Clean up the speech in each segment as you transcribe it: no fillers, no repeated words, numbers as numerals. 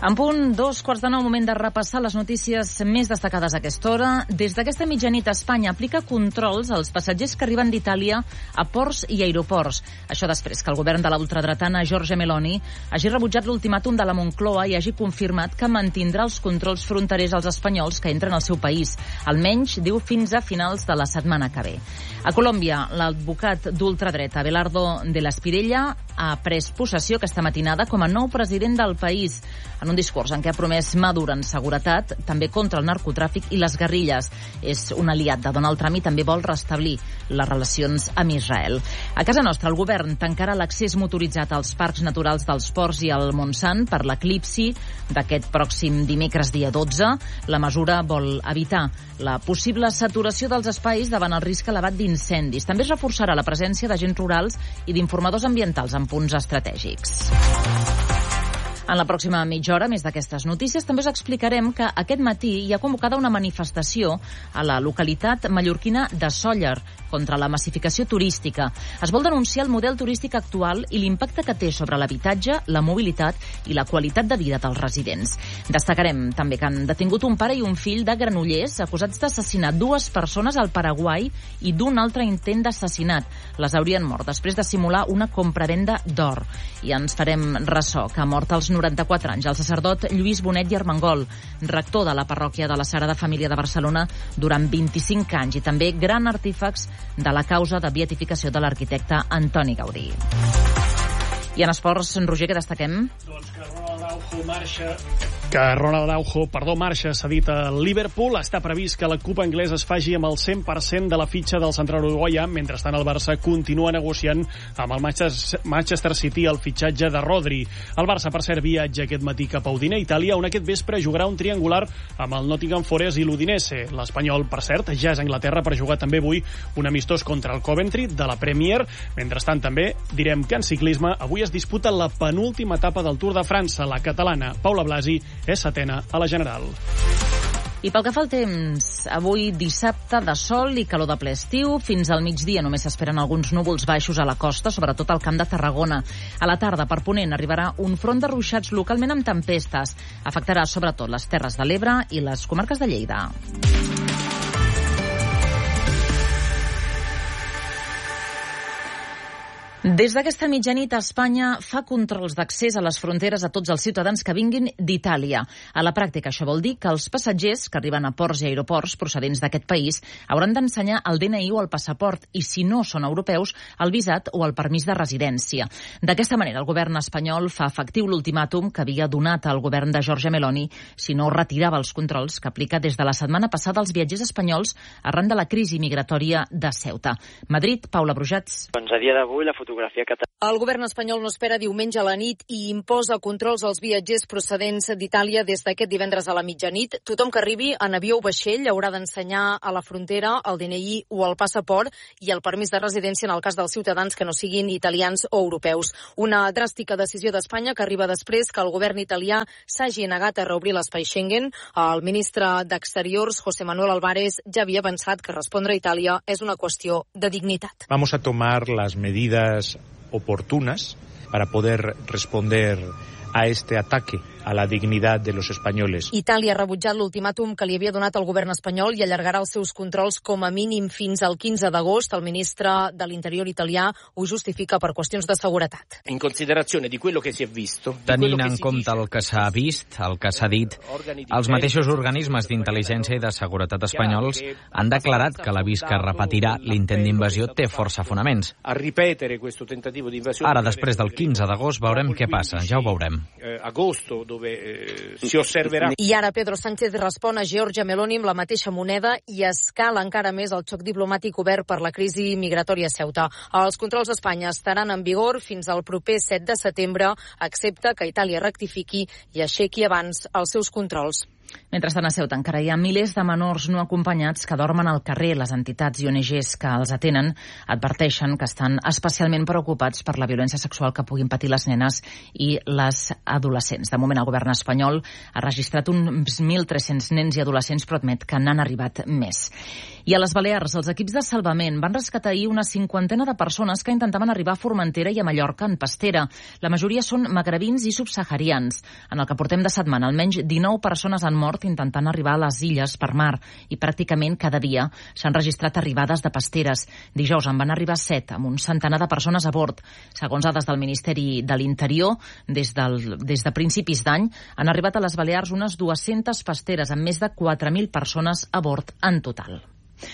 En punt, 2:15, moment de repassar les notícies més destacades a aquesta hora. Des d'aquesta mitjanit, Espanya aplica controls als passatgers que arriben d'Itàlia a ports i aeroports. Això després que el govern de la ultradretana Giorgia Meloni hagi rebutjat l'ultimàtum de la Moncloa i hagi confirmat que mantindrà els controls fronterers als espanyols que entren al seu país, almenys, diu, fins a finals de la setmana que ve. A Colòmbia, l'advocat d'ultradreta Abelardo de la Espriella ha pres possessió aquesta matinada com a nou president del país, en un discurs en què ha promès Maduro en seguretat, també contra el narcotràfic i les guerrilles. És un aliat de Donald Trump i també vol restablir les relacions amb Israel. A casa nostra, el govern tancarà l'accés motoritzat als parcs naturals dels Ports i al Montsant per l'eclipsi d'aquest pròxim dimecres dia 12. La mesura vol evitar la possible saturació dels espais davant el risc elevat d'incendis. També es reforçarà la presència d'agents rurals i d'informadors ambientals en punts estratègics. En la pròxima mitja hora, més d'aquestes notícies, també us explicarem que aquest matí hi ha convocada una manifestació a la localitat mallorquina de Sóller contra la massificació turística. Es vol denunciar el model turístic actual i l'impacte que té sobre l'habitatge, la mobilitat i la qualitat de vida dels residents. Destacarem també que han detingut un pare i un fill de Granollers acusats d'assassinar 2 persones al Paraguai i d'un altre intent d'assassinat. Les haurien mort després de simular una compravenda d'or. I ens farem ressò que ha mort als 94 anys el sacerdot Lluís Bonet i Armengol, rector de la parròquia de la Sagrada Família de Barcelona durant 25 anys i també gran artífex de la causa de beatificació de l'arquitecte Antoni Gaudí. I en esports, Roger, què destaquem? Doncs que Ronald Araujo marxa cedit a Liverpool. Està previst que la Copa anglesa es faci amb el 100% de la fitxa del central uruguaià. Mentrestant, el Barça continua negociant amb el Manchester City el fitxatge de Rodri. El Barça, per cert, viatja aquest matí cap a Udine, Itàlia, on aquest vespre jugarà un triangular amb el Nottingham Forest i l'Udinese. L'Espanyol, per cert, ja és a Anglaterra per jugar també avui un amistós contra el Coventry de la Premier. Mentrestant, també direm que en ciclisme avui es disputa la penúltima etapa del Tour de França. La catalana Paula Blasi és setena a la general. I pel que fa al temps, avui dissabte de sol i calor de ple estiu. Fins al migdia només s'esperen alguns núvols baixos a la costa, sobretot al Camp de Tarragona. A la tarda, per ponent, arribarà un front de ruixats localment amb tempestes. Afectarà sobretot les Terres de l'Ebre i les comarques de Lleida. Des d'aquesta mitjanit, Espanya fa controls d'accés a les fronteres a tots els ciutadans que vinguin d'Itàlia. A la pràctica, això vol dir que els passatgers que arriben a ports i aeroports procedents d'aquest país hauran d'ensenyar el DNI o el passaport i, si no són europeus, el visat o el permís de residència. D'aquesta manera, el govern espanyol fa efectiu l'ultimàtum que havia donat al govern de Giorgia Meloni si no retirava els controls que aplica des de la setmana passada als viatgers espanyols arran de la crisi migratòria de Ceuta. Madrid, Paula Brujats. Doncs a dia d'avui la fotografia que el govern espanyol no espera diumenge a la nit i imposa controls als viatgers procedents d'Itàlia des d'aquest divendres a la mitjanit. Tothom que arribi en avió o vaixell haurà d'ensenyar a la frontera el DNI o el passaport i el permís de residència en el cas dels ciutadans que no siguin italians o europeus. Una dràstica decisió d'Espanya que arriba després que el govern italià s'hagi negat a reobrir l'espai Schengen. El ministre d'Exteriors, José Manuel Álvarez, ja havia pensat que respondre a Itàlia és una qüestió de dignitat. Vamos a tomar las medidas oportunas para poder responder a este ataque a la dignidad de los españoles. Itàlia ha rebutjat l'ultimàtum que li havia donat el govern espanyol i allargarà els seus controls com a mínim fins al 15 d'agost. El ministre de l'Interior italià ho justifica per qüestions de seguretat. In considerazione di quello che si è visto, tenint en compte el que s'ha vist, el que s'ha dit, els mateixos organismes d'intel·ligència i de seguretat espanyols han declarat que l'avís que repetirà l'intent d'invasió té força fonaments. Ara, després del 15 d'agost, veurem què passa, ja ho veurem. I ara Pedro Sánchez respon a Giorgia Meloni amb la mateixa moneda i escala encara més el xoc diplomàtic obert per la crisi migratòria a Ceuta. Els controls a Espanya estaran en vigor fins al proper 7 de setembre, excepte que Itàlia rectifiqui i aixequi abans els seus controls. Mentrestant, a Ceuta encara hi ha milers de menors no acompanyats que dormen al carrer. Les entitats i ONGs que els atenen adverteixen que estan especialment preocupats per la violència sexual que puguin patir les nenes i les adolescents. De moment, el govern espanyol ha registrat uns 1.300 nens i adolescents, però admet que n'han arribat més. I a les Balears, els equips de salvament van rescatar ahir una 50 de persones que intentaven arribar a Formentera i a Mallorca en pastera. La majoria són magrebins i subsaharians. En el que portem de setmana, almenys 19 persones han mort intentant arribar a les illes per mar i pràcticament cada dia s'han registrat arribades de pasteres. Dijous en van arribar 7, amb un centenar de persones a bord. Segons dades del Ministeri de l'Interior, des de principis d'any han arribat a les Balears unes 200 pasteres amb més de 4.000 persones a bord en total.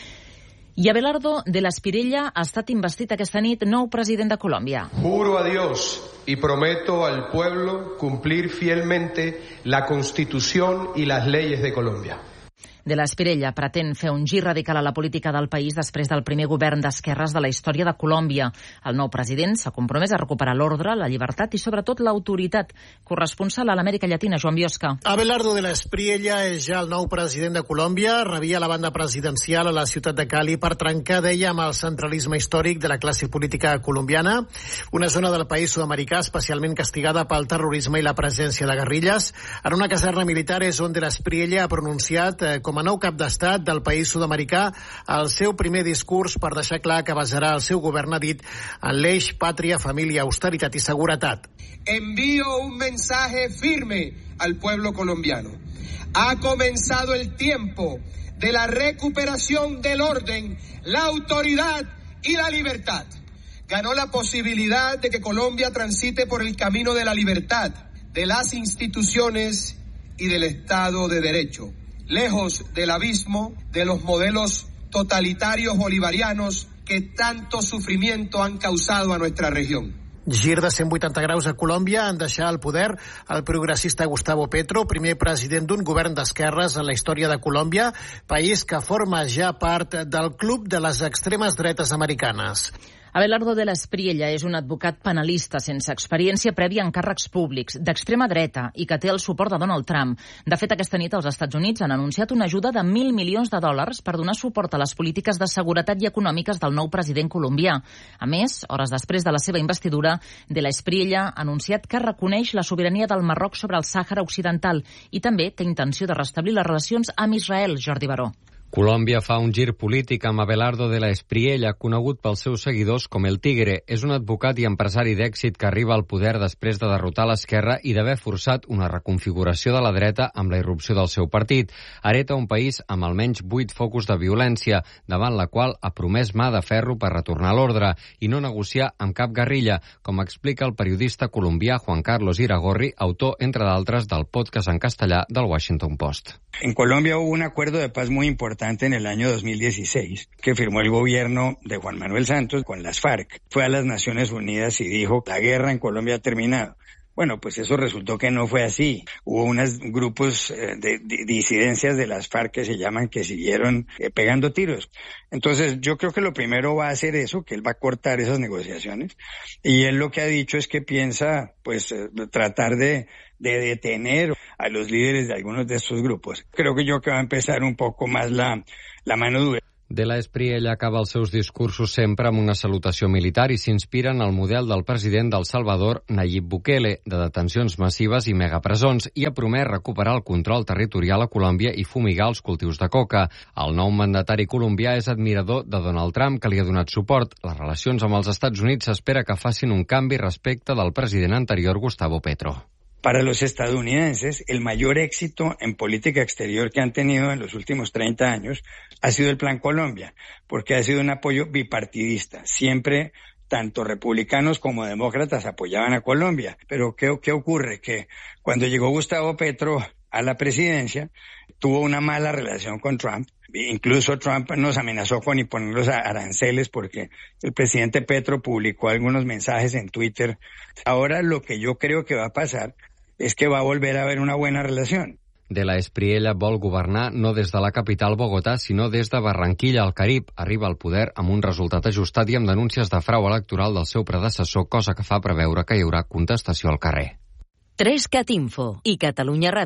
I Abelardo de la Espriella ha estat investit aquesta nit nou president de Colòmbia. Juro a Dios y prometo al pueblo cumplir fielmente la Constitución y las leyes de Colombia. De la Espriella pretén fer un gir radical a la política del país després del primer govern d'esquerres de la història de Colòmbia. El nou president s'ha compromès a recuperar l'ordre, la llibertat i sobretot l'autoritat. Corresponsal a l'Amèrica Llatina, Joan Biosca. Abelardo de la Espriella és ja el nou president de Colòmbia. Rebia la banda presidencial a la ciutat de Cali per trencar, deia, amb el centralisme històric de la classe política colombiana, una zona del país sud-americà especialment castigada pel terrorisme i la presència de guerrilles. En una caserna militar és on de la Espriella ha pronunciat com a nou cap d'estat del país sud-americà el seu primer discurs per deixar clar que basarà el seu govern, ha dit, en l'eix pàtria, família, austeritat i seguretat. Envío un mensaje firme al pueblo colombiano. Ha comenzado el tiempo de la recuperación del orden, la autoridad y la libertad. Ganó la posibilidad de que Colombia transite por el camino de la libertad, de las instituciones y del Estado de Derecho, lejos del abismo de los modelos totalitarios bolivarianos que tanto sufrimiento han causado a nuestra región. Gir de 180 graus a Colòmbia en deixar el poder el progressista Gustavo Petro, primer president d'un govern d'esquerres en la història de Colòmbia, país que forma ja part del club de les extremes dretes americanes. Abelardo de la Espriella és un advocat penalista sense experiència prèvia en càrrecs públics, d'extrema dreta i que té el suport de Donald Trump. De fet, aquesta nit els Estats Units han anunciat una ajuda de $1.000 milions per donar suport a les polítiques de seguretat i econòmiques del nou president colombià. A més, hores després de la seva investidura, de la Espriella ha anunciat que reconeix la sobirania del Marroc sobre el Sàhara Occidental i també té intenció de restablir les relacions amb Israel, Jordi Baró. Colòmbia fa un gir polític amb Abelardo de la Espriella, conegut pels seus seguidors com El Tigre. És un advocat i empresari d'èxit que arriba al poder després de derrotar l'esquerra i d'haver forçat una reconfiguració de la dreta amb la irrupció del seu partit. Hereta un país amb almenys 8 focus de violència, davant la qual ha promès mà de ferro per retornar l'ordre i no negociar amb cap guerrilla, com explica el periodista colombià Juan Carlos Iragorri, autor, entre d'altres, del podcast en castellà del Washington Post. En Colombia hubo un acuerdo de paz muy importante en el año 2016 que firmó el gobierno de Juan Manuel Santos con las FARC. Fue a las Naciones Unidas y dijo, la guerra en Colombia ha terminado. Bueno, pues eso resultó que no fue así. Hubo unos grupos de disidencias de las FARC que se llaman, que siguieron pegando tiros. Entonces, yo creo que lo primero va a ser eso, que él va a cortar esas negociaciones. Y él lo que ha dicho es que piensa, pues, tratar de detener a los líderes de algunos de estos grupos. Creo que va a empezar un poco más la mano dura. De la Espriella acaba els seus discursos sempre amb una salutació militar i s'inspira en el model del president del Salvador, Nayib Bukele, de detencions massives i megapresons, i ha promès recuperar el control territorial a Colòmbia i fumigar els cultius de coca. El nou mandatari colombià és admirador de Donald Trump, que li ha donat suport. Les relacions amb els Estats Units s'espera que facin un canvi respecte del president anterior, Gustavo Petro. Para los estadounidenses, el mayor éxito en política exterior que han tenido en los últimos 30 años ha sido el Plan Colombia, porque ha sido un apoyo bipartidista. Siempre tanto republicanos como demócratas apoyaban a Colombia. Pero ¿qué ocurre? Que cuando llegó Gustavo Petro a la presidencia, tuvo una mala relación con Trump. Incluso Trump nos amenazó con imponer los aranceles porque el presidente Petro publicó algunos mensajes en Twitter. Ahora lo que yo creo que va a pasar es que va a volver a haber una buena relación. De la Espriella vol governar no des de la capital Bogotà, sinó des de Barranquilla, al Carib. Arriba al poder amb un resultat ajustat i amb denúncies de frau electoral del seu predecessor, cosa que fa preveure que hi haurà contestació al carrer. 3CAT Info i Catalunya Ràdio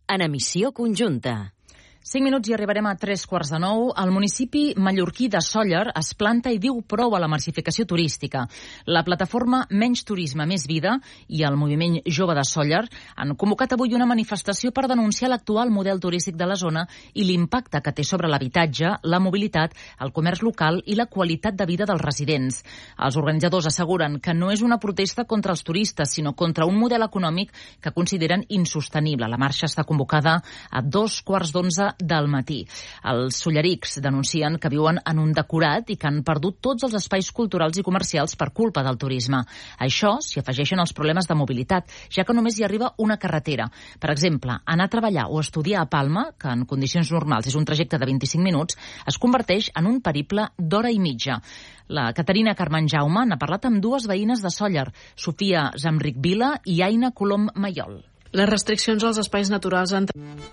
en emissió conjunta. 5 minuts i arribarem a 8:45. El municipi mallorquí de Sóller es planta i diu prou a la massificació turística. La plataforma Menys Turisme, Més Vida i el moviment Jove de Sóller han convocat avui una manifestació per denunciar l'actual model turístic de la zona i l'impacte que té sobre l'habitatge, la mobilitat, el comerç local i la qualitat de vida dels residents. Els organitzadors asseguren que no és una protesta contra els turistes, sinó contra un model econòmic que consideren insostenible. La marxa està convocada a 11:15 del matí. Els sollerics denuncien que viuen en un decorat i que han perdut tots els espais culturals i comercials per culpa del turisme. A això s'hi afegeixen els problemes de mobilitat, ja que només hi arriba una carretera. Per exemple, anar a treballar o estudiar a Palma, que en condicions normals és un trajecte de 25 minuts, es converteix en un periple d'hora i mitja. La Caterina Carmen Jaume n'ha parlat amb dues veïnes de Sóller, Sofia Zamric Vila i Aina Colom Mayol. Les restriccions als espais naturals han...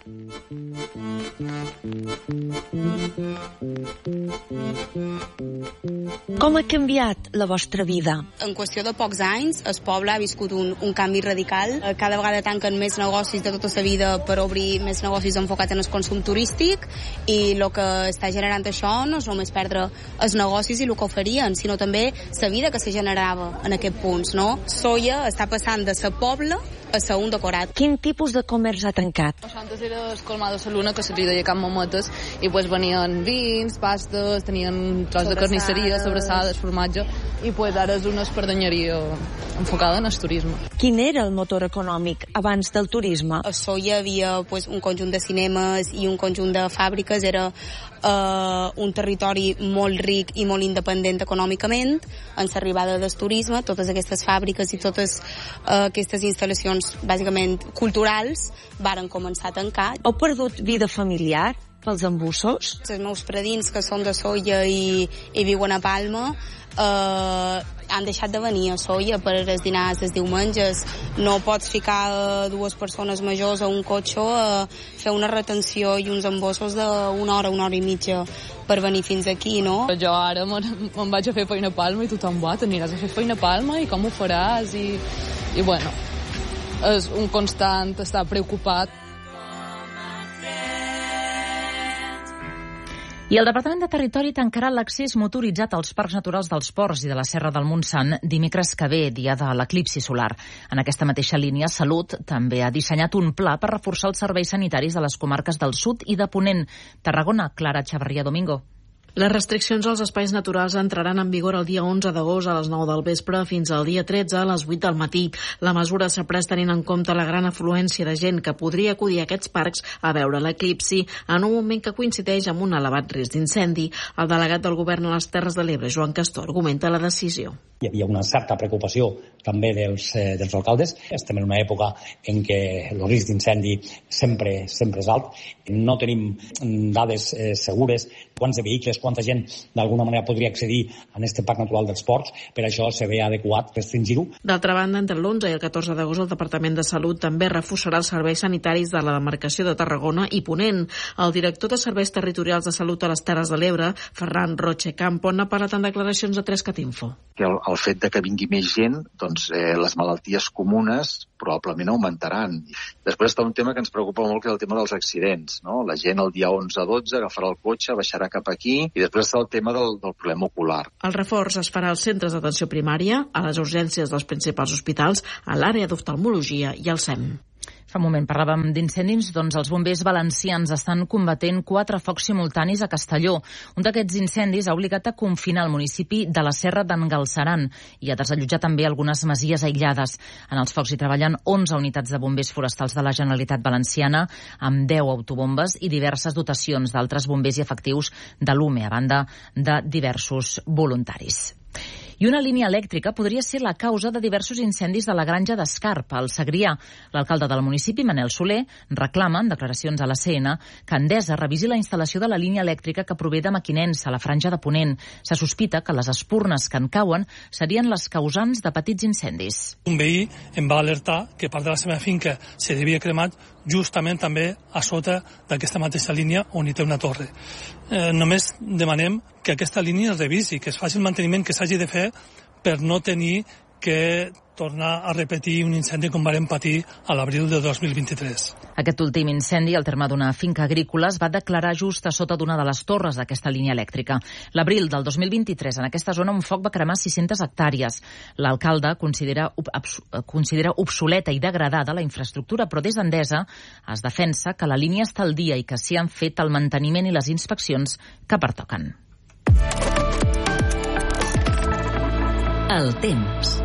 Com ha canviat la vostra vida? En qüestió de pocs anys, el poble ha viscut un canvi radical. Cada vegada tanquen més negocis de tota la vida per obrir més negocis enfocats en el consum turístic i el que està generant això no és només perdre els negocis i el que oferien, sinó també la vida que se generava en aquests punts, no? Sóller està passant de ser poble a ser un decorat. Quin tipus de comerç ha tancat? Antes era el colmado de Luna, que se li deia Can Mametes, i pues venien vins, pastes, tenien tros de carnisseria, sobrassades, formatge, i pues ara és una espardenyeria enfocada en el turisme. Quin era el motor econòmic abans del turisme? A Sóller hi havia pues, un conjunt de cinemes i un conjunt de fàbriques, era un territori molt ric i molt independent econòmicament. En l'arribada del turisme, totes aquestes fàbriques i totes aquestes instal·lacions bàsicament culturals varen començar a tancar. Heu perdut vida familiar pels embussos? Els meus predins, que són de Sóller i viuen a Palma, han deixat de venir a Sóller per els dinars els diumenges. No pots ficar dues persones majors a un cotxe a fer una retenció i uns embossos d'una hora i mitja per venir fins aquí, no? Jo ara me'n vaig a fer feina a Palma i tothom va, t'aniràs a fer feina a Palma i com ho faràs? I bueno, és un constant estar preocupat. I el Departament de Territori tancarà l'accés motoritzat als parcs naturals dels Ports i de la Serra del Montsant dimecres que ve, dia de l'eclipsi solar. En aquesta mateixa línia, Salut també ha dissenyat un pla per reforçar els serveis sanitaris de les comarques del sud i de Ponent. Tarragona, Clara Chavarria Domingo. Les restriccions als espais naturals entraran en vigor el dia 11 d'agost a les 9 del vespre fins al dia 13 a les 8 del matí. La mesura s'ha pres tenint en compte la gran afluència de gent que podria acudir a aquests parcs a veure l'eclipsi en un moment que coincideix amb un elevat risc d'incendi. El delegat del govern a les Terres de l'Ebre, Joan Castor, argumenta la decisió. Hi havia una certa preocupació també dels alcaldes. Estem en una època en què el risc d'incendi sempre és alt. No tenim dades segures quants de vehicles, quanta gent d'alguna manera podria accedir a aquest parc natural dels Ports. Per això se ve adequat restringir-ho. D'altra banda, entre l'11 i el 14 d'agost el Departament de Salut també reforçarà els serveis sanitaris de la demarcació de Tarragona i Ponent. El director de Serveis Territorials de Salut a les Terres de l'Ebre, Ferran Roche Campo, n'ha parlat en declaracions a 3cat Info. El fet de que vingui més gent, doncs les malalties comunes probablement augmentaran. Després està un tema que ens preocupa molt, que és el tema dels accidents, no? La gent el dia 11-12 agafarà el cotxe, baixarà cap aquí, i després està el tema del problema ocular. El reforç es farà als centres d'atenció primària, a les urgències dels principals hospitals, a l'àrea d'oftalmologia i al SEM. Fa un moment parlàvem d'incendis, doncs els bombers valencians estan combatent 4 focs simultanis a Castelló. Un d'aquests incendis ha obligat a confinar el municipi de la Serra d'en Galceran i a desallotjar també algunes masies aïllades. En els focs hi treballen 11 unitats de bombers forestals de la Generalitat Valenciana amb 10 autobombes i diverses dotacions d'altres bombers i efectius de l'UME, a banda de diversos voluntaris. I una línia elèctrica podria ser la causa de diversos incendis de la granja d'Escarp, al Segrià. L'alcalde del municipi, Manel Soler, reclama en declaracions a la CN que Endesa revisi la instal·lació de la línia elèctrica que prové de Mequinensa, a la franja de Ponent. Se sospita que les espurnes que en cauen serien les causants de petits incendis. Un veí em va alertar que part de la seva finca se havia cremat justament també a sota d'aquesta mateixa línia on hi té una torre. Només demanem que aquesta línia es revisi, que es faci el manteniment que s'hagi de fer per no tenir que tornar a repetir un incendi com vam patir a l'abril de 2023. Aquest últim incendi, al terme d'una finca agrícola, es va declarar just a sota d'una de les torres d'aquesta línia elèctrica. L'abril del 2023, en aquesta zona, un foc va cremar 600 hectàrees. L'alcalde considera obsoleta i degradada la infraestructura, però des d'Endesa es defensa que la línia està al dia i que s'hi han fet el manteniment i les inspeccions que pertoquen. El temps.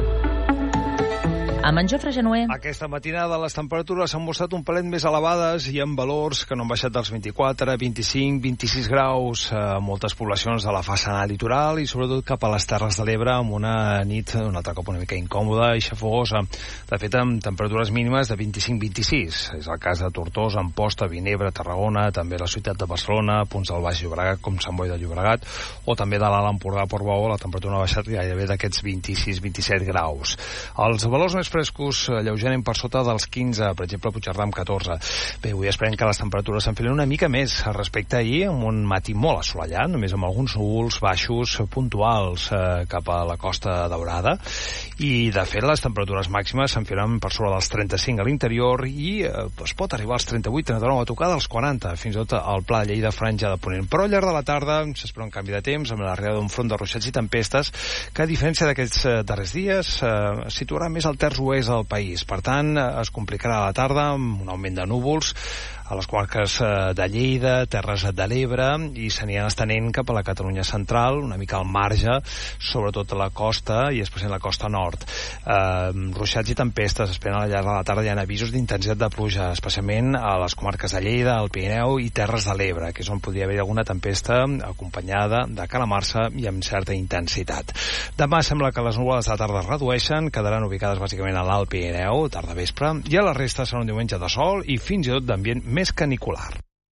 Amb en Jofre Genuer. Aquesta matinada les temperatures s'han mostrat un pelet més elevades i amb valors que no han baixat dels 24, 25, 26 graus a moltes poblacions de la façana litoral i sobretot cap a les Terres de l'Ebre amb una nit un altre cop una mica incòmoda i xafogosa. De fet, amb temperatures mínimes de 25-26. És el cas de Tortosa, Amposta, Vinebre, Tarragona, també la ciutat de Barcelona, punts del Baix Llobregat com Sant Boi de Llobregat o també de l'Alt Empordà, Portbou, la temperatura ha baixat gairebé d'aquests 26-27 graus. Els valors més frescos lleugerament per sota dels 15, per exemple, Puigcerdà amb 14. Bé, avui esperem que les temperatures s'enfilen una mica més respecte a ahir, amb un matí molt assolellat, només amb alguns núvols baixos puntuals cap a la Costa Daurada, i de fet les temperatures màximes s'enfilen per sobre dels 35 a l'interior i es pot arribar als 38-39 a tocar dels 40, fins i tot al Pla de Lleida, franja de ponent. Però al llarg de la tarda s'espera un canvi de temps amb l'arribada d'un front de ruixats i tempestes que, a diferència d'aquests darrers dies, situarà més al terç oest del país. Per tant, es complicarà a la tarda amb un augment de núvols a les comarques de Lleida, Terres de l'Ebre, i s'aniran estenent cap a la Catalunya central, una mica al marge, sobretot a la costa i especialment a la costa nord. Ruixats i tempestes esperen al llarg de la tarda. Hi ha avisos d'intensitat de pluja, especialment a les comarques de Lleida, el Pirineu i Terres de l'Ebre, que és on podria haver alguna tempesta acompanyada de calamarsa i amb certa intensitat. Demà sembla que les núvoles de la tarda es redueixen, quedaran ubicades bàsicament a l'Alt Pirineu, tarda-vespre, i a la resta serà un diumenge de sol i fins i tot d'ambient més canicular.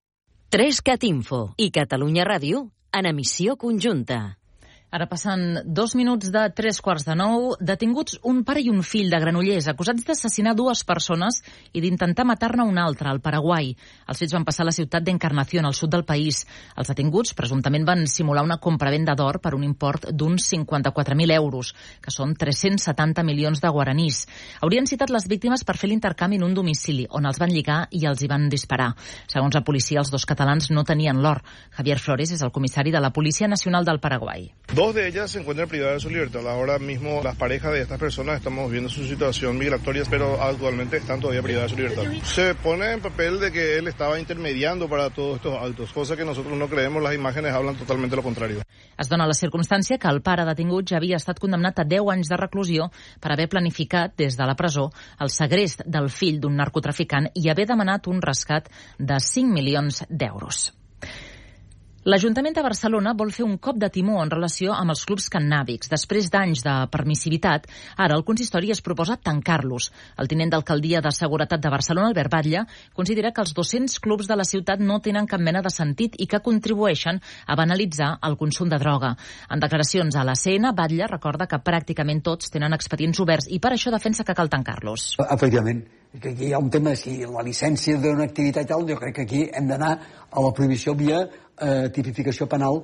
3CAT Info i Catalunya Ràdio en emissió conjunta. Ara passen 2 minuts de 8:45. Detinguts un pare i un fill de Granollers, acusats d'assassinar 2 persones i d'intentar matar-ne una altra, al Paraguai. Els fets van passar a la ciutat d'Encarnación, al sud del país. Els detinguts presumptament van simular una compravenda d'or per un import d'uns 54.000 euros, que són 370 milions de guaranís. Haurien citat les víctimes per fer l'intercanvi en un domicili, on els van lligar i els hi van disparar. Segons la policia, els 2 catalans no tenien l'or. Javier Flores és el comissari de la Policia Nacional del Paraguai. 2 de ellas se encuentran privadas de su libertad. Ahora mismo las parejas de estas personas estamos viendo su situación migratoria, pero actualmente están todavía privadas de su libertad. Se pone en papel de que él estaba intermediando para todos estos actos, cosa que nosotros no creemos, las imágenes hablan totalmente lo contrario. Es dona la circumstància que el pare detingut ja havia estat condemnat a 10 anys de reclusió per haver planificat des de la presó el segrest del fill d'un narcotraficant i haver demanat un rescat de 5 milions d'euros. L'Ajuntament de Barcelona vol fer un cop de timó en relació amb els clubs cannàbics. Després d'anys de permissivitat, ara el consistori es proposa tancar-los. El tinent d'alcaldia de Seguretat de Barcelona, Albert Batlle, considera que els 200 clubs de la ciutat no tenen cap mena de sentit i que contribueixen a banalitzar el consum de droga. En declaracions a l'ACN, Batlle recorda que pràcticament tots tenen expedients oberts i per això defensa que cal tancar-los. Efectivament, que aquí hi ha un tema de si la llicència d'una activitat i tal, jo crec que aquí hem d'anar a la prohibició via tipificació penal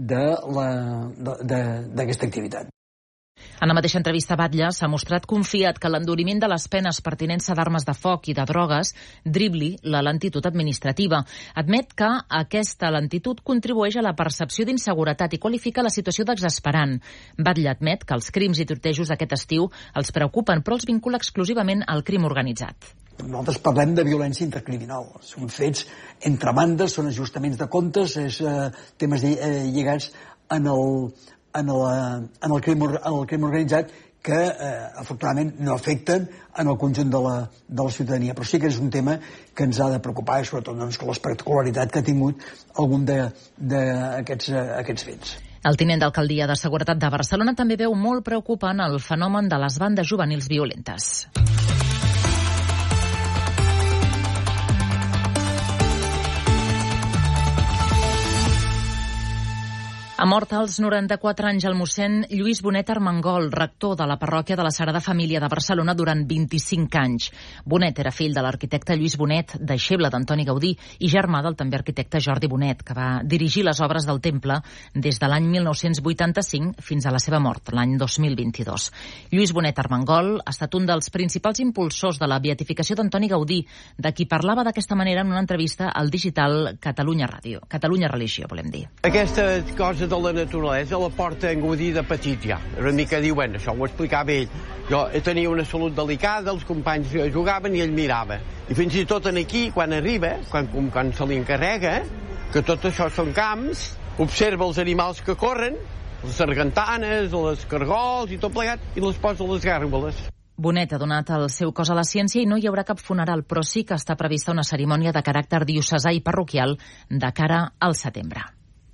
d'aquesta activitat. En la mateixa entrevista, Batlle s'ha mostrat confiat que l'enduriment de les penes per tinença d'armes de foc i de drogues dribli la lentitud administrativa. Admet que aquesta lentitud contribueix a la percepció d'inseguretat i qualifica la situació d'exasperant. Batlle admet que els crims i tortejos d'aquest estiu els preocupen, però els vincula exclusivament al crim organitzat. Nosaltres parlem de violència intercriminal. Són fets entre bandes, són ajustaments de comptes, és temes lligats en el crim organitzat que afortunadament no afecten en el conjunt de la ciutadania. Però sí que és un tema que ens ha de preocupar i sobretot doncs, l'espectacularitat que ha tingut algun d'aquests fets. El tinent d'alcaldia de Seguretat de Barcelona també veu molt preocupant el fenomen de les bandes juvenils violentes. mort als 94 anys el mossèn Lluís Bonet Armengol, rector de la parròquia de la Sagrada Família de Barcelona durant 25 anys. Bonet era fill de l'arquitecte Lluís Bonet, deixeble d'Antoni Gaudí, i germà del també arquitecte Jordi Bonet, que va dirigir les obres del temple des de l'any 1985 fins a la seva mort, l'any 2022. Lluís Bonet Armengol ha estat un dels principals impulsors de la beatificació d'Antoni Gaudí, de qui parlava d'aquesta manera en una entrevista al digital Catalunya Ràdio. Catalunya Religió, volem dir. Aquesta cosa de la naturalesa la porta en Gaudí de petit ja. Una mica diu, bueno, això ho explicava ell. Jo tenia una salut delicada, els companys jugaven i ell mirava. I fins i tot aquí, quan arriba, quan se li encarrega, que tot això són camps, observa els animals que corren, les sargantanes, les cargols i tot plegat, i les posa a les gàrgoles. Bonet ha donat el seu cos a la ciència i no hi haurà cap funeral, però sí que està prevista una cerimònia de caràcter diocesà i parroquial de cara al setembre.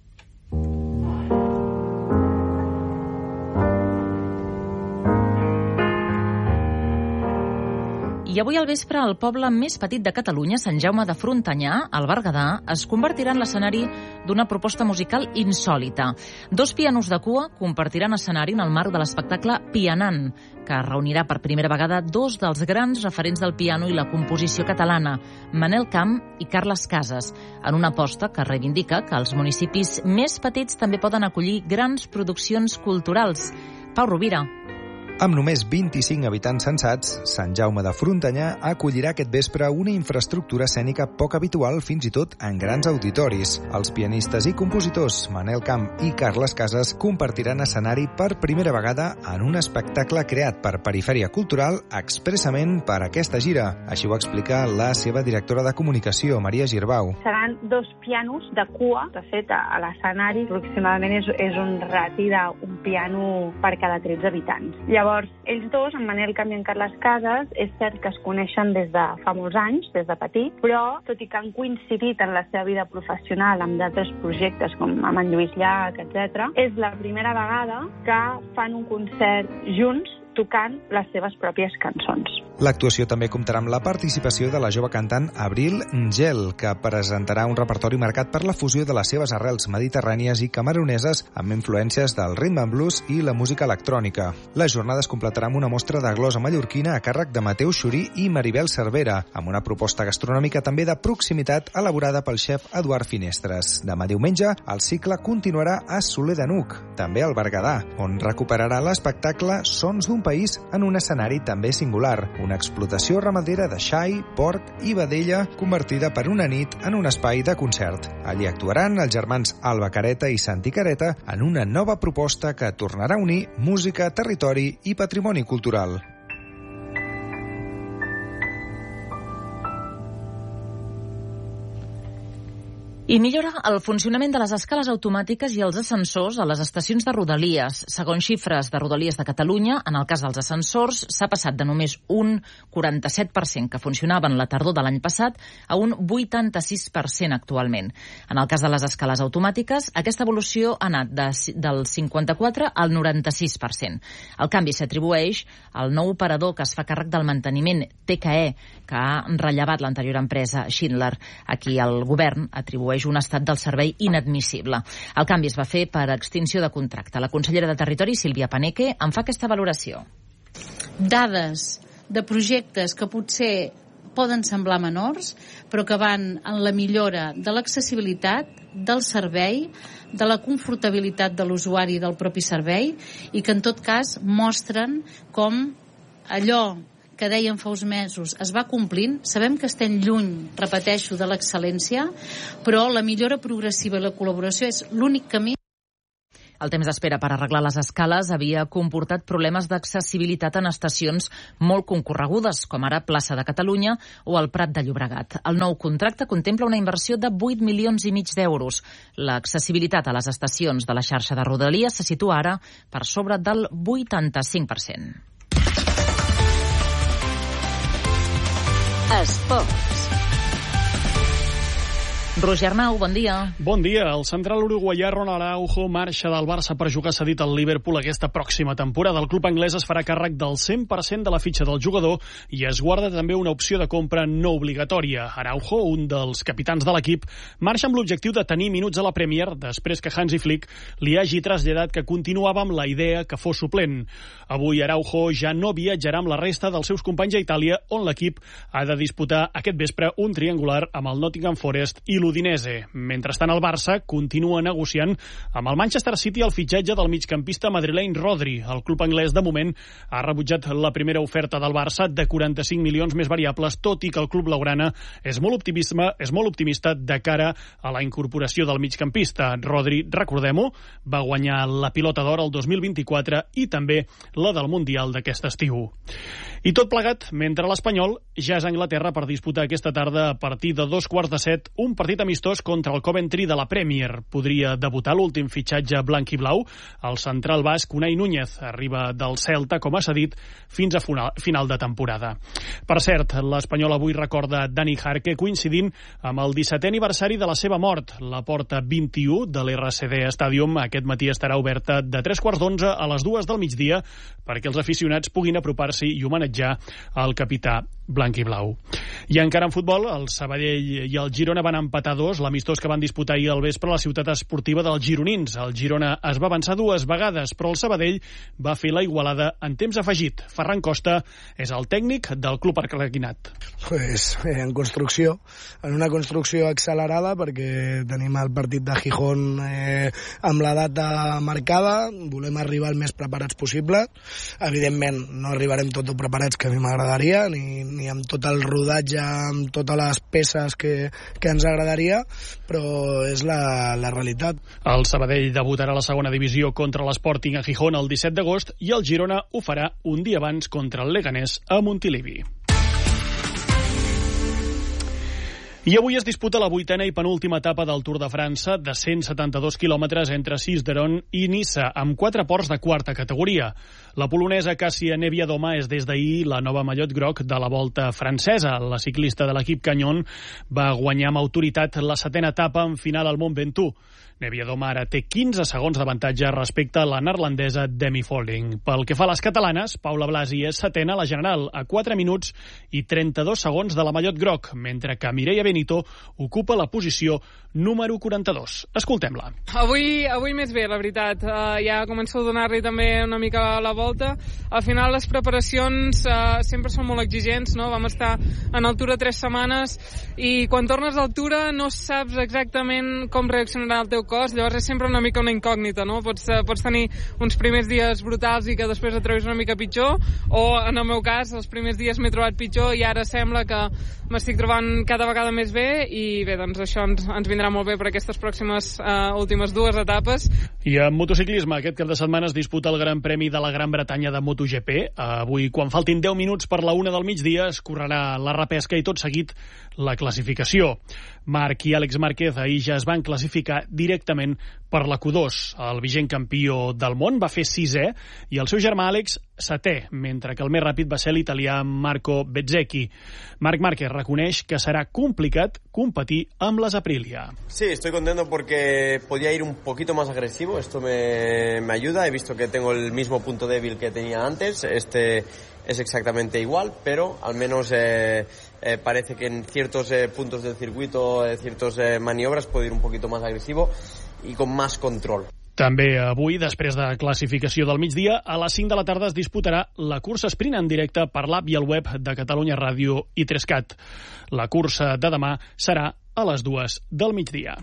I avui al vespre, el poble més petit de Catalunya, Sant Jaume de Frontanyà, al Berguedà, es convertirà en l'escenari d'una proposta musical insòlita. 2 pianos de cua compartiran escenari en el marc de l'espectacle Pianant, que reunirà per primera vegada 2 dels grans referents del piano i la composició catalana, Manel Camp i Carles Casas, en una aposta que reivindica que els municipis més petits també poden acollir grans produccions culturals. Pau Rovira. Amb només 25 habitants censats, Sant Jaume de Frontanyà acollirà aquest vespre una infraestructura escènica poc habitual fins i tot en grans auditoris. Els pianistes i compositors Manel Camp i Carles Casas compartiran escenari per primera vegada en un espectacle creat per Perifèria Cultural expressament per aquesta gira. Així ho explica la seva directora de comunicació, Maria Girbau. Seran 2 pianos de cua. De fet, a l'escenari aproximadament és un rati d'un piano per cada 13 habitants. Llavors, ells dos, en Manel Camp i en Carles Casas, és cert que es coneixen des de fa molts anys, des de petit, però, tot i que han coincidit en la seva vida professional amb d'altres projectes, com amb en Lluís Llach, etc., és la primera vegada que fan un concert junts tocant les seves pròpies cançons. L'actuació també comptarà amb la participació de la jove cantant Abril Ngel, que presentarà un repertori marcat per la fusió de les seves arrels mediterrànies i cameruneses amb influències del rhythm and blues i la música electrònica. La jornada es completarà amb una mostra de glosa mallorquina a càrrec de Mateu Xurí i Maribel Cervera, amb una proposta gastronòmica també de proximitat elaborada pel xef Eduard Finestres. Demà diumenge, el cicle continuarà a Soler de Nuc, també al Berguedà, on recuperarà l'espectacle Sons d'un país en un escenari també singular, una explotació ramadera de xai, porc i vedella convertida per una nit en un espai de concert. Allí actuaran els germans Alba Careta i Santi Careta en una nova proposta que tornarà a unir música, territori i patrimoni cultural. I millora el funcionament de les escales automàtiques i els ascensors a les estacions de Rodalies. Segons xifres de Rodalies de Catalunya, en el cas dels ascensors, s'ha passat de només un 47% que funcionaven la tardor de l'any passat a un 86% actualment. En el cas de les escales automàtiques, aquesta evolució ha anat del 54% al 96%. El canvi s'atribueix al nou operador que es fa càrrec del manteniment, TKE, que ha rellevat l'anterior empresa, Schindler. Aquí el govern atribueix un estat del servei inadmissible. El canvi es va fer per extinció de contracte. La consellera de Territori, Sílvia Paneque, en fa aquesta valoració. Dades de projectes que potser poden semblar menors, però que van en la millora de l'accessibilitat, del servei, de la confortabilitat de l'usuari del propi servei i que en tot cas mostren com allò que dèiem fa uns mesos es va complint. Sabem que estem lluny, repeteixo, de l'excel·lència, però la millora progressiva i la col·laboració és l'únic camí. El temps d'espera per arreglar les escales havia comportat problemes d'accessibilitat en estacions molt concorregudes, com ara Plaça de Catalunya o el Prat de Llobregat. El nou contracte contempla una inversió de 8,5 milions d'euros. L'accessibilitat a les estacions de la xarxa de Rodalies se situa ara per sobre del 85%. Esports. Roger Arnau, bon dia. Bon dia. El central uruguaià Ronald Araujo marxa del Barça per jugar cedit al Liverpool aquesta pròxima temporada. El club anglès es farà càrrec del 100% de la fitxa del jugador i es guarda també una opció de compra no obligatòria. Araujo, un dels capitans de l'equip, marxa amb l'objectiu de tenir minuts a la Premier després que Hansi Flick li hagi traslladat que continuava amb la idea que fos suplent. Avui Araujo ja no viatjarà amb la resta dels seus companys a Itàlia, on l'equip ha de disputar aquest vespre un triangular amb el Nottingham Forest i l'Udinese. Mentrestant, el Barça continua negociant amb el Manchester City el fitxatge del migcampista madrileny Rodri. El club anglès, de moment, ha rebutjat la primera oferta del Barça de 45 milions més variables, tot i que el club blaugrana és molt optimista de cara a la incorporació del migcampista. Rodri, recordem-ho, va guanyar la Pilota d'Or el 2024 i també la del Mundial d'aquest estiu. I tot plegat, mentre l'Espanyol ja és a Anglaterra per disputar aquesta tarda a partir de 2:15 un partit amistós contra el Coventry de la Premier. Podria debutar l'últim fitxatge blanc i blau. El central basc Unai Núñez arriba del Celta com a cedit fins a final de temporada. Per cert, l'Espanyol avui recorda Dani Jarque coincidint amb el 17è aniversari de la seva mort. La porta 21 de l'RCD Stadium aquest matí estarà oberta de 3:15 a les 2 del migdia perquè els aficionats puguin apropar-s'hi i homenatjar el capità blanc i blau. I encara en futbol, el Sabadell i el Girona van empatar 2, l'amistós que van disputar ahir al vespre a la ciutat esportiva dels gironins. El Girona es va avançar 2 vegades, però el Sabadell va fer la igualada en temps afegit. Ferran Costa és el tècnic del club arlequinat. Pues en construcció, en una construcció accelerada, perquè tenim el partit de Gijón amb la data marcada, volem arribar el més preparats possible. Evidentment, no arribarem tot preparats, que a mi m'agradaria, ni amb tot el rodatge, amb totes les peces que ens agradaria, però és la realitat. El Sabadell debutarà a la segona divisió contra l'Sporting a Gijón el 17 d'agost i el Girona ho farà un dia abans contra el Leganés a Montilivi. I avui es disputa la 8a i penúltima etapa del Tour de França de 172 quilòmetres entre Sisteron i Niça, amb 4 ports de quarta categoria. La polonesa Cássia Niewiadoma és des d'ahir la nova mallot groc de la Volta francesa. La ciclista de l'equip Canyon va guanyar amb autoritat la 7a etapa en final al Mont Ventoux. Niewiadoma ara té 15 segons d'avantatge respecte a la neerlandesa Demi Vollering. Pel que fa a les catalanes, Paula Blasi és 7a a la general, a 4 minuts i 32 segons de la mallot groc, mentre que Mireia Benito ocupa la posició número 42. Escoltem-la. Avui més bé, la veritat. Ja començo a donar-li també una mica la volta. Al final les preparacions sempre són molt exigents, no? Vam estar en altura 3 setmanes i quan tornes d'altura no saps exactament com reaccionarà el teu cos, llavors és sempre una mica una incògnita, no? Pots tenir uns primers dies brutals i que després et trobis una mica pitjor, o en el meu cas, els primers dies m'he trobat pitjor i ara sembla que m'estic trobant cada vegada més bé i bé, doncs això ens vindrà molt bé per aquestes pròximes últimes 2 etapes. I en motociclisme, aquest cap de setmana es disputa el Gran Premi de la Gran Bretanya de MotoGP. Avui, quan faltin 10 minuts per la 1 del migdia, es correrà la repesca i tot seguit la classificació. Marc i Àlex Márquez ahir ja es van classificar directament per la Q2. El vigent campió del món va fer 6è i el seu germà Àlex 7è, mentre que el més ràpid va ser l'italià Marco Bezzecchi. Marc Márquez reconeix que serà complicat competir amb les Aprilia. Sí, estoy contento porque podía ir un poquito más agresivo, esto me ayuda, he visto que tengo el mismo punto débil que tenía antes, este es exactamente igual, pero al menos parece que en ciertos puntos del circuito, ciertas maniobras puedo ir un poquito más agresivo y con más control. També avui, després de classificació del migdia, a les 5 de la tarda es disputarà la cursa sprint en directe per l'app i el web de Catalunya Ràdio i 3CAT. La cursa de demà serà a les 2 del migdia.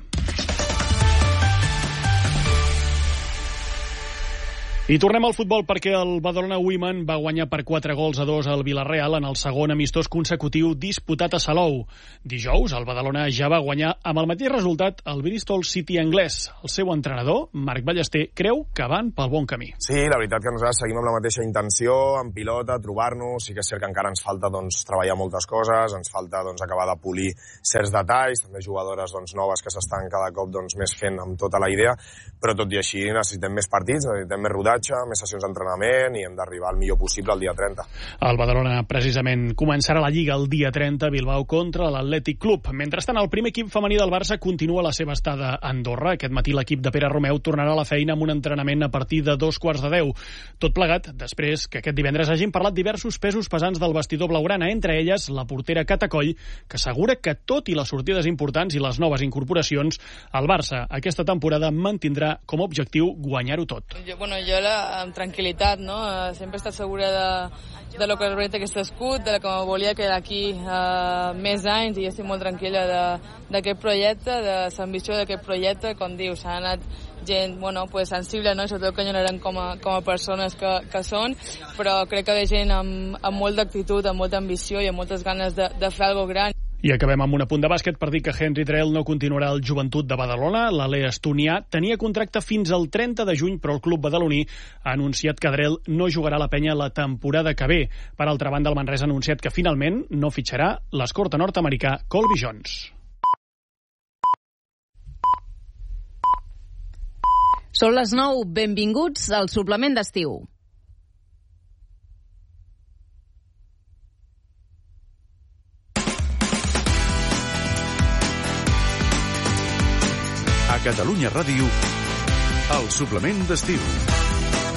I tornem al futbol perquè el Badalona Women va guanyar per 4-2 al Villarreal en el segon amistós consecutiu disputat a Salou. Dijous, el Badalona ja va guanyar amb el mateix resultat el Bristol City anglès. El seu entrenador, Marc Ballester, creu que van pel bon camí. Sí, la veritat que nosaltres seguim amb la mateixa intenció, en pilota, trobar-nos. Sí que és cert que encara ens falta treballar moltes coses, ens falta acabar de polir certs detalls, també jugadores noves que s'estan cada cop més fent amb tota la idea, però tot i així necessitem més partits, necessitem més rodatge, viatge, més sessions d'entrenament i hem d'arribar el millor possible el dia 30. El Badalona precisament començarà la Lliga el dia 30 a Bilbao contra l'Atlètic Club. Mentrestant, el primer equip femení del Barça continua la seva estada a Andorra. Aquest matí l'equip de Pere Romeu tornarà a la feina amb un entrenament a partir de 2:15. Tot plegat, després que aquest divendres hagin parlat diversos pesos pesants del vestidor blaugrana, entre elles la portera Cata Coll, que assegura que tot i les sortides importants i les noves incorporacions, el Barça aquesta temporada mantindrà com a objectiu guanyar-ho tot. Jo amb tranquil·litat, no? Sempre he estat segura de lo que representa aquest escut, de com volia quedar aquí més anys, i estic molt tranquil·la d'aquest projecte, de l'ambició d'aquest projecte. Com dius, s'ha anat gent sensible, no? Sobretot que generem com a persones que són, però crec que ve gent amb molt d'actitud, amb molta ambició i amb moltes ganes de fer alguna gran. I acabem amb un apunt de bàsquet per dir que Henry Drell no continuarà al Joventut de Badalona. L'alè estonià tenia contracte fins al 30 de juny, però el club badaloní ha anunciat que Drell no jugarà a la penya la temporada que ve. Per altra banda, el Manresa ha anunciat que finalment no fitxarà l'escorta nord-americà Colby Jones. Són les 9. Benvinguts al suplement d'estiu. A Catalunya Ràdio, el suplement d'estiu.